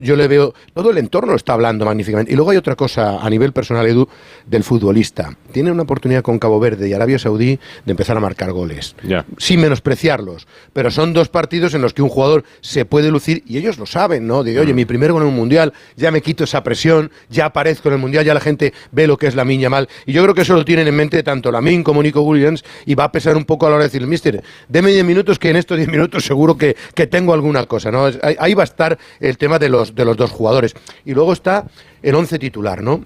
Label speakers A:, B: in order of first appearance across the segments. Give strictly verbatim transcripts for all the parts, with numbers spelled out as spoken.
A: Yo le veo, todo el entorno está hablando magníficamente. Y luego hay otra cosa a nivel personal, Edu, del futbolista. Tiene una oportunidad con Cabo Verde y Arabia Saudí de empezar a marcar goles.
B: Yeah. Sin
A: menospreciarlos. Pero son dos partidos en los que un jugador se puede lucir, y ellos lo saben, ¿no? De, oye, mm. mi primer gol en un mundial, ya me quito esa presión, ya aparezco en el mundial, ya la gente ve lo que es Lamine Yamal. Y yo creo que eso lo tienen en mente tanto Lamine como Nico Williams, y va a pesar un poco a la hora de decir, mister, deme diez minutos, que en estos diez minutos seguro que, que tengo alguna cosa, ¿no? Ahí, ahí va a estar el tema de los de los dos jugadores. Y luego está el once titular, ¿no?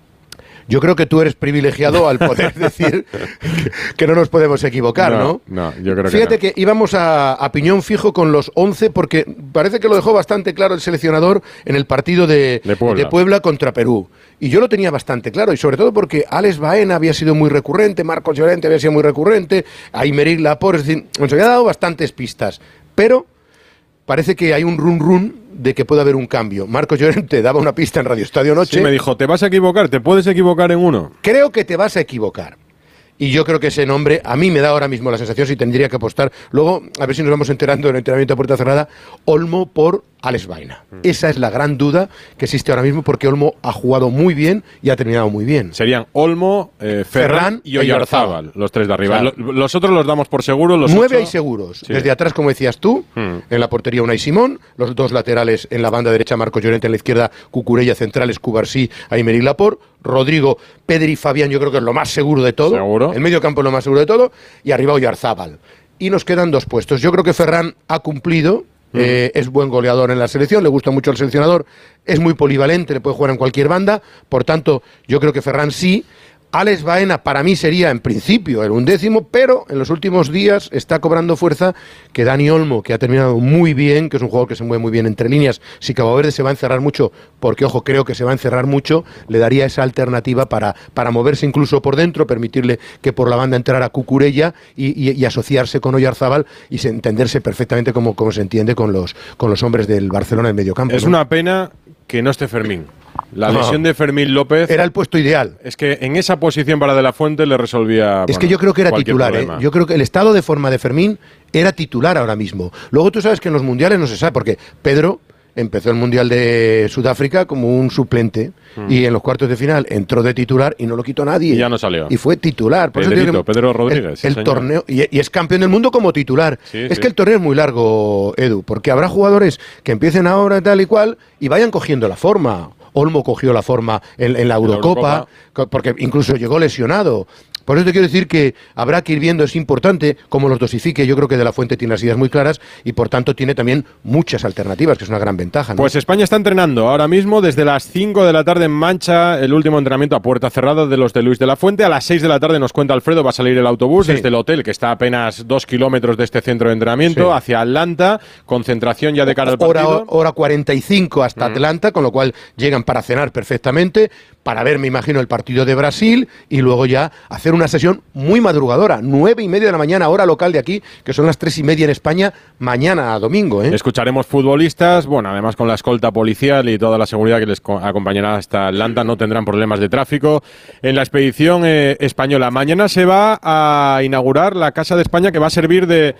A: Yo creo que tú eres privilegiado al poder decir que, que no nos podemos equivocar, ¿no?
B: No, no yo creo
A: Fíjate
B: que, no.
A: que íbamos a, a piñón fijo con los once, porque parece que lo dejó bastante claro el seleccionador en el partido de,
B: de, Puebla.
A: de Puebla contra Perú. Y yo lo tenía bastante claro, y sobre todo porque Alex Baena había sido muy recurrente, Marcos Llorente había sido muy recurrente, Aymeric Laporte, es decir, nos había dado bastantes pistas. Pero parece que hay un run run de que puede haber un cambio. Marcos Llorente daba una pista en Radio Estadio Noche.
B: Sí, me dijo, te vas a equivocar, te puedes equivocar en uno.
A: Creo que te vas a equivocar. Y yo creo que ese nombre, a mí me da ahora mismo la sensación, si tendría que apostar, luego, a ver si nos vamos enterando en el entrenamiento a puerta cerrada, Olmo por Alex Baena. Mm. Esa es la gran duda que existe ahora mismo, porque Olmo ha jugado muy bien y ha terminado muy bien.
B: Serían Olmo, eh, Ferran y Oyarzábal, los tres de arriba. Claro. Los, los otros los damos por seguros. Los
A: Nueve
B: ocho...
A: hay seguros.
B: Sí.
A: Desde atrás, como decías tú, mm. en la portería Unai Simón, los dos laterales en la banda derecha, Marcos Llorente, en la izquierda, Cucurella, centrales, Cubarsí, Aymeric Laporte, Rodrigo, Pedri y Fabián, yo creo que es lo más seguro de todo.
B: ¿Seguro?
A: El medio campo es lo más seguro de todo. Y arriba Oyarzábal. Y nos quedan dos puestos. Yo creo que Ferran ha cumplido. Uh-huh. Eh, es buen goleador en la selección, le gusta mucho al seleccionador. Es muy polivalente, le puede jugar en cualquier banda. Por tanto, yo creo que Ferran sí. Alex Baena para mí sería en principio el undécimo, pero en los últimos días está cobrando fuerza que Dani Olmo, que ha terminado muy bien, que es un jugador que se mueve muy bien entre líneas, si Cabo Verde se va a encerrar mucho, porque ojo, creo que se va a encerrar mucho, le daría esa alternativa para, para moverse incluso por dentro, permitirle que por la banda entrara Cucurella y, y, y asociarse con Oyarzábal y se, entenderse perfectamente como, como se entiende con los, con los hombres del Barcelona en medio campo.
B: Es
A: ¿no?
B: una pena que no esté Fermín. La
A: no.
B: lesión de Fermín López
A: era el puesto ideal.
B: Es que en esa posición para De la Fuente le resolvía.
A: Es
B: bueno,
A: que yo creo que era titular, ¿eh? Yo creo que el estado de forma de Fermín era titular ahora mismo. Luego tú sabes que en los mundiales no se sabe, porque Pedro empezó el mundial de Sudáfrica como un suplente mm. y en los cuartos de final entró de titular y no lo quitó nadie.
B: Y ya no salió.
A: Y fue titular. Por
B: Pedrito,
A: eso digo que
B: Pedro Rodríguez.
A: El, el torneo y, y es campeón del mundo como titular.
B: Sí,
A: es
B: sí.
A: que el torneo es muy largo, Edu, porque habrá jugadores que empiecen ahora tal y cual y vayan cogiendo la forma. Olmo cogió la forma en, en la Eurocopa, la Eurocopa, porque incluso llegó lesionado. Por eso te quiero decir que habrá que ir viendo, es importante cómo los dosifique. Yo creo que De la Fuente tiene las ideas muy claras y por tanto tiene también muchas alternativas, que es una gran ventaja, ¿no?
B: Pues España está entrenando ahora mismo desde las cinco de la tarde en Mancha, el último entrenamiento a puerta cerrada de los de Luis de la Fuente. A las seis de la tarde nos cuenta Alfredo, va a salir el autobús sí. desde el hotel, que está a apenas dos kilómetros de este centro de entrenamiento, sí. hacia Atlanta, concentración ya de cara al partido.
A: Hora, hora cuarenta y cinco hasta mm. Atlanta, con lo cual llegan para cenar perfectamente, para ver, me imagino, el partido de Brasil y luego ya hacer una sesión muy madrugadora, nueve y media de la mañana, hora local de aquí, que son las tres y media en España, mañana a domingo, ¿eh?
B: Escucharemos futbolistas, bueno, además con la escolta policial y toda la seguridad que les acompañará hasta Atlanta, no tendrán problemas de tráfico en la expedición eh, española. Mañana se va a inaugurar la Casa de España, que va a servir de...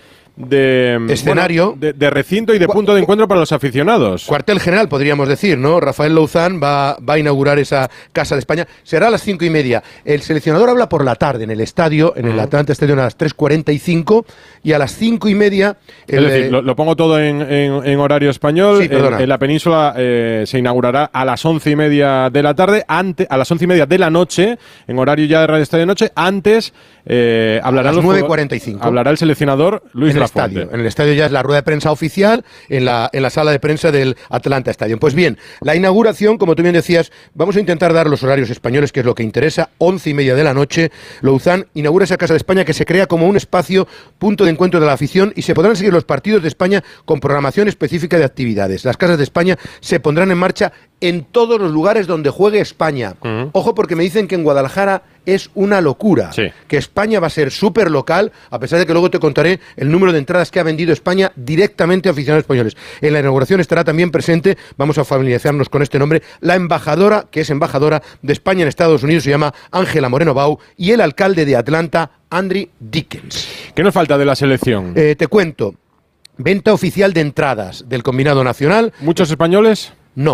B: de
A: escenario,
B: bueno, de, de recinto y de punto de encuentro para los aficionados.
A: Cuartel general, podríamos decir, ¿no? Rafael Louzán va, va a inaugurar esa Casa de España. Será a las cinco y media. El seleccionador habla por la tarde en el estadio, en el Atlanta Stadium a las tres cuarenta y cinco y a las cinco y media... El,
B: es decir, lo, lo pongo todo en, en, en horario español.
A: Sí,
B: en, en la península eh, se inaugurará a las once y media de la tarde, ante, a las once y media de la noche, en horario ya de Radio Estadio de Noche. Antes eh, hablará,
A: los nueve cuarenta y cinco.
B: hablará el seleccionador Luis de la Fuente.
A: En el estadio ya es la rueda de prensa oficial, en la, en la sala de prensa del Atlanta Stadium. Pues bien, la inauguración, como tú bien decías, vamos a intentar dar los horarios españoles, que es lo que interesa, once y media de la noche. Louzán inaugura esa Casa de España que se crea como un espacio, punto de encuentro de la afición, y se podrán seguir los partidos de España con programación específica de actividades. Las Casas de España se pondrán en marcha en todos los lugares donde juegue España. Uh-huh. Ojo, porque me dicen que en Guadalajara es una locura,
B: sí.
A: que España va a ser súper local, a pesar de que luego te contaré el número de entradas que ha vendido España directamente a aficionados españoles. En la inauguración estará también presente, vamos a familiarizarnos con este nombre, la embajadora, que es embajadora de España en Estados Unidos, se llama Ángela Moreno Bau, y el alcalde de Atlanta, Andrew Dickens.
B: ¿Qué nos falta de la selección?
A: Eh, te cuento. Venta oficial de entradas del combinado nacional.
B: ¿Muchos españoles?